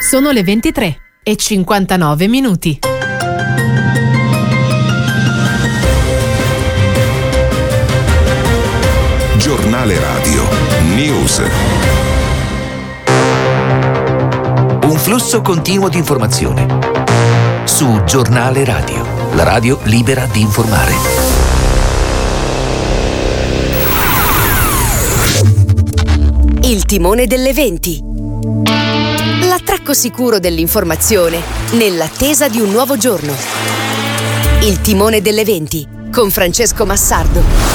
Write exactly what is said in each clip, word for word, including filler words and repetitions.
Sono le ventitré e cinquantanove minuti. Giornale radio. News. Un flusso continuo di informazione. Su Giornale Radio. La radio libera di informare. Il timone delle venti. L'attracco sicuro dell'informazione nell'attesa di un nuovo giorno. Il timone delle venti con Francesco Massardo.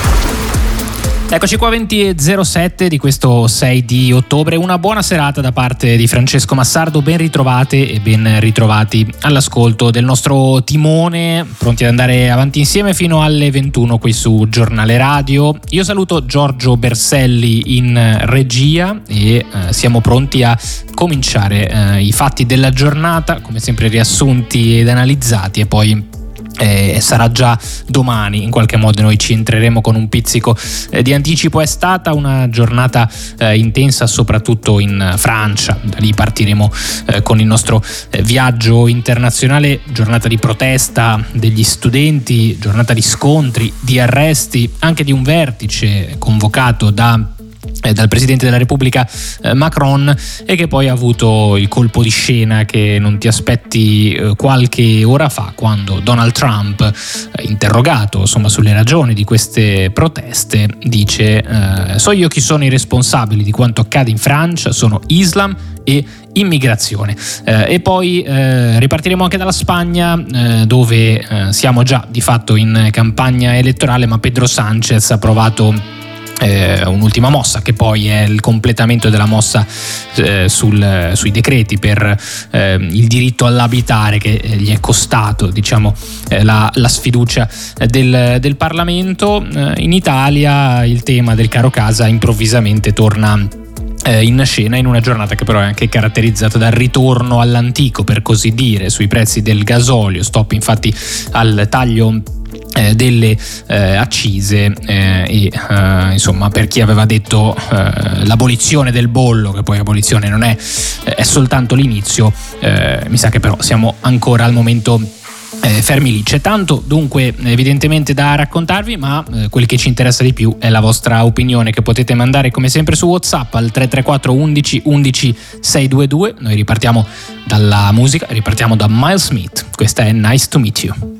Eccoci qua, venti e zero sette di questo sei di ottobre. Una buona serata da parte di Francesco Massardo, ben ritrovate e ben ritrovati all'ascolto del nostro timone, pronti ad andare avanti insieme fino alle ventuno qui su Giornale Radio. Io saluto Giorgio Berselli in regia e eh, siamo pronti a cominciare eh, i fatti della giornata, come sempre riassunti ed analizzati, e poi Eh, sarà già domani. In qualche modo noi ci entreremo con un pizzico eh, di anticipo. È stata una giornata eh, intensa soprattutto in Francia, da lì partiremo eh, con il nostro eh, viaggio internazionale. Giornata di protesta degli studenti, giornata di scontri, di arresti, anche di un vertice convocato da dal Presidente della Repubblica eh, Macron, e che poi ha avuto il colpo di scena che non ti aspetti eh, qualche ora fa, quando Donald Trump, eh, interrogato insomma sulle ragioni di queste proteste, dice eh, so io chi sono i responsabili di quanto accade in Francia, sono Islam e immigrazione. Eh, e poi eh, ripartiremo anche dalla Spagna, eh, dove eh, siamo già di fatto in campagna elettorale, ma Pedro Sánchez ha provato Eh, un'ultima mossa, che poi è il completamento della mossa eh, sul, sui decreti per eh, il diritto all'abitare, che eh, gli è costato diciamo eh, la, la sfiducia del, del Parlamento. Eh, in Italia il tema del caro casa improvvisamente torna in scena in una giornata che però è anche caratterizzata dal ritorno all'antico, per così dire, sui prezzi del gasolio. Stop infatti al taglio Eh, delle eh, accise eh, e eh, insomma, per chi aveva detto eh, l'abolizione del bollo, che poi abolizione non è, eh, è soltanto l'inizio, eh, mi sa che però siamo ancora al momento Eh, fermi lì. C'è tanto dunque evidentemente da raccontarvi, ma eh, quel che ci interessa di più è la vostra opinione, che potete mandare come sempre su WhatsApp al tre tre quattro undici undici seicentoventidue. Noi ripartiamo dalla musica, ripartiamo da Miles Smith. Questa è Nice to Meet You.